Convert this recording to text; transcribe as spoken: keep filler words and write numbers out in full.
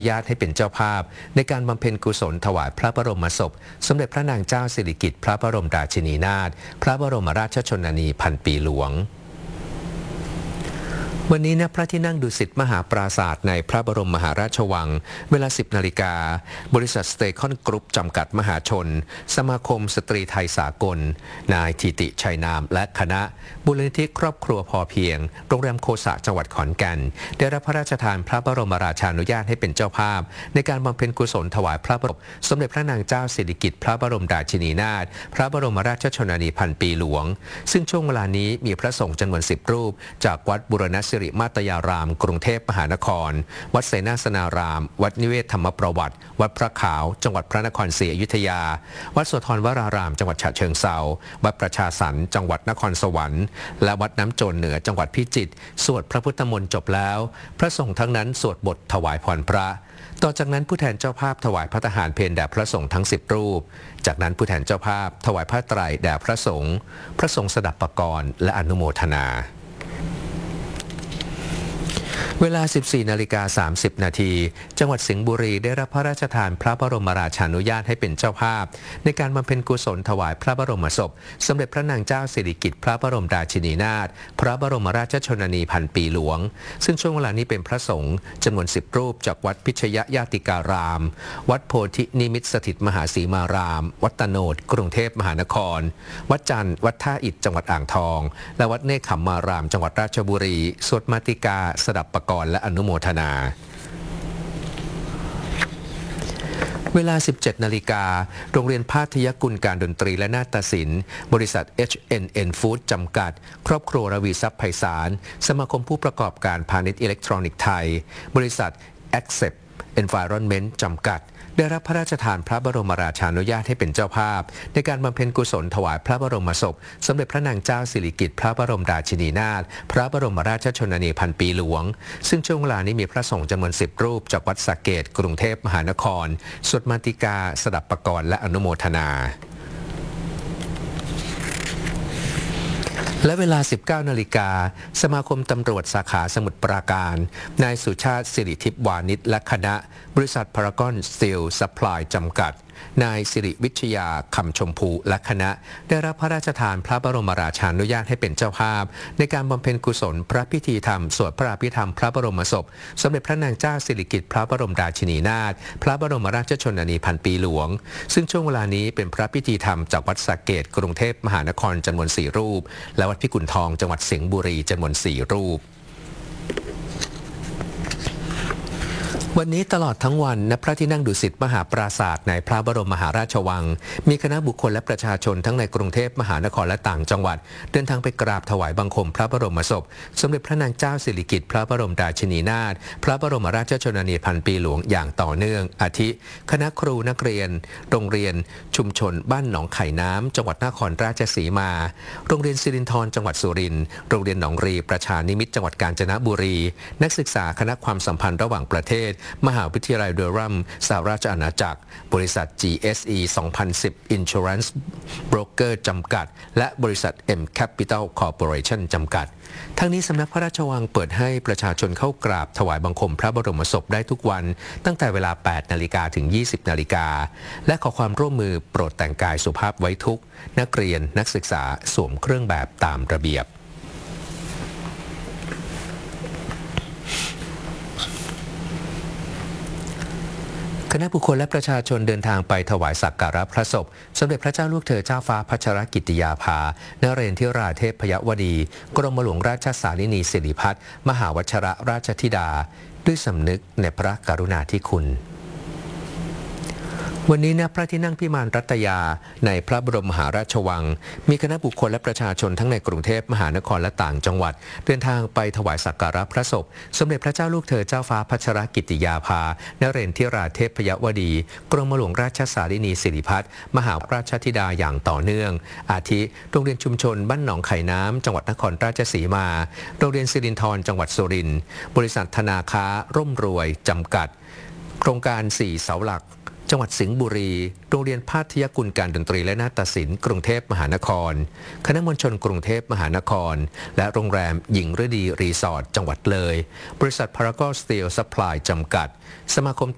ญาตให้เป็นเจ้าภาพในการบำเพ็ญกุศลถวายพระบรมศพสมเด็จพระนางเจ้าสิริกิติ์พระบรมราชินีนาถพระบรมราชชนนีพันปีหลวงวันนี้ณพระที่นั่งดุสิตมหาปราสาทในพระบรมมหาราชวังเวลา สิบนาฬิกาบริษัทสเตคอนกรุ๊ปจำกัดมหาชนสมาคมสตรีไทยสากลนายธิติชัยนามและคณะมูลนิธิครอบครัวพอเพียงโรงแรมโคสะจังหวัดขอนแก่นได้รับพระราชทานพระบรมราชานุญาตให้เป็นเจ้าภาพในการบำเพ็ญกุศลถวายพระบรมสมเด็จพระนางเจ้าสิริกิติ์พระบรมราชินีนาถพระบรมราชชนนีพันปีหลวงซึ่งช่วงเวลานี้มีพระสงฆ์จำนวนสิบรูปจากวัดบุรณสิริมาตยารามกรุงเทพมหานครวัดเสนาสนารามวัดนิเวศธรรมประวัติวัดพระขาวจังหวัดพระนครศรีอยุธยาวัดโสธรวรารามจังหวัดฉะเชิงเทราวัดประชาสรรค์จังหวัดนครสวรรค์และวัดน้ำโจรเหนือจังหวัดพิจิตรสวดพระพุทธมนต์จบแล้วพระสงฆ์ทั้งนั้นสวดบทถวายพรพระต่อจากนั้นผู้แทนเจ้าภาพถวายพระทหารเพลแด่พระสงฆ์ทั้งสิบรูปจากนั้นผู้แทนเจ้าภาพถวายผ้าไตรแด่พระสงฆ์พระสงฆ์สดับปกรณ์และอนุโมทนาเวลา สิบสี่นาฬิกาสามสิบนาทีจังหวัดสิงห์บุรีได้รับพระราชทานพระบรมราชานุญาตให้เป็นเจ้าภาพในการบำเพ็ญกุศลถวายพระบรมศพสมเด็จพระนางเจ้าสิริกิติ์พระบรมราชินีนาถพระบรมราชชนนีพันปีหลวงซึ่งช่วงเวลานี้เป็นพระสงฆ์จำนวนสิบรูปจากวัดพิชยญาติการาม วัดโพธินิมิตสถิตมหาสีมารามวัดตโนดกรุงเทพมหานครวัดจันทร์วัดท่าอิฐจังหวัดอ่างทองและวัดเนคขมมารามจังหวัดราชบุรีสวดมาติกาสดับปกรณ์และอนุโมทนาเวลา สิบเจ็ดนาฬิกาโรงเรียนภาทยกุลการดนตรีและนาฏศิลป์บริษัท เอช เอ็น เอ็น Food จำกัดครอบครัวรวีทรัพย์ไพศาลสมาคมผู้ประกอบการพาณิชย์อิเล็กทรอนิกส์ไทยบริษัท Accept Environment จำกัดได้รับพระราชทานพระบรมราชานุญาตให้เป็นเจ้าภาพในการบำเพ็ญกุศลถวายพระบรมศพสมเด็จพระนางเจ้าสิริกิติ์พระบรมราชินีนาถพระบรมราชชนนีพันปีหลวงซึ่งช่วงเวลานี้มีพระสงฆ์จำนวนสิบรูปจากวัดสระเกษกรุงเทพมหานครสวดมาติกาสดับปกรณ์และอนุโมทนาและเวลา สิบเก้านาฬิกาสมาคมตำรวจสาขาสมุทรปราการนายสุชาติสิริทิพย์วานิชและคณะบริษัทพารากอนสตีลซัพพลายจำกัดนายสิริวิทยาคำชมพูและคณะได้รับพระราชทานพระบรมราชานุญาตให้เป็นเจ้าภาพในการบำเพ็ญกุศลพระพิธีธรรมสวดพระอภิธรรมพระบรมศพสมเด็จพระนางเจ้าสิริกิติ์พระบรมราชินีนาถพระบรมราชชนนีพันปีหลวงซึ่งช่วงเวลานี้เป็นพระพิธีธรรมจากวัดสระเกษกรุงเทพมหานครจำนวนสี่รูปและวัดพิกุลทองจังหวัดสิงห์บุรีจำนวนสี่รูปวันนี้ตลอดทั้งวันณพระที่นั่งดุสิตมหาปราสาทในพระบรมมหาราชวังมีคณะบุคคลและประชาชนทั้งในกรุงเทพมหานครและต่างจังหวัดเดินทางไปกราบถวายบังคมพระบรมศพสมเด็จพระนางเจ้าสิริกิติ์พระบรมราชินีนาถพระบรมราชชนนีพันปีหลวงอย่างต่อเนื่องอาทิคณะครูนักเรียนโรงเรียนชุมชนบ้านหนองไข่น้ำจังหวัดนครราชสีมาโรงเรียนสิรินธรจังหวัดสุรินทร์โรงเรียนหนองรีประชานิมิตจังหวัดกาญจนบุรีนักศึกษาคณะความสัมพันธ์ระหว่างประเทศมหาวิทยาลัยเดอรัมสหราชอาณาจักรบริษัท จี เอส อี สองพันสิบ Insurance Broker จำกัดและบริษัท M Capital Corporation จำกัดทั้งนี้สำนักพระราชวังเปิดให้ประชาชนเข้ากราบถวายบังคมพระบรมศพได้ทุกวันตั้งแต่เวลา แปดนาฬิกาถึง ยี่สิบนาฬิกาและขอความร่วมมือโปรดแต่งกายสุภาพไว้ทุกนักเรียนนักศึกษาสวมเครื่องแบบตามระเบียบคณะบุคคลและประชาชนเดินทางไปถวายสักการะพระศพสมเด็จพระเจ้าลูกเธอเจ้าฟ้าพัชรกิติยาภานเรนทิราเทพยวดีกรมหลวงราชสารินีสิริพัฒน์มหาวชรราชธิดาด้วยสำนึกในพระกรุณาธิคุณวันนี้ณพระที่นั่งพิมานรัตยาในพระบรมมหาราชวังมีคณะบุคคลและประชาชนทั้งในกรุงเทพมหานครและต่างจังหวัดเดินทางไปถวายสักการะพระศพสมเด็จพระเจ้าลูกเธอเจ้าฟ้าพัชรกิติยาภานเรนทิราเทพยวดีกรมหลวงราชสารินีสิริพัฒน์มหาราชธิดาอย่างต่อเนื่องอาทิโรงเรียนชุมชนบ้านหนองไข่น้ำจังหวัดนครราชสีมาโรงเรียนสิรินธรจังหวัดสุรินทร์บริษัทธนาค้าร่มรวยจำกัดโครงการสี่เสาหลักจังหวัดสิงห์บุรีโรงเรียนภาทยกุลการดนตรีและนาฏศิลป์กรุงเทพมหานครคณะมวลชนกรุงเทพมหานครและโรงแรมหญิงฤดีรีสอร์ทจังหวัดเลยบริษัทพารากอนสตีลซัพพลายจำกัดสมาคม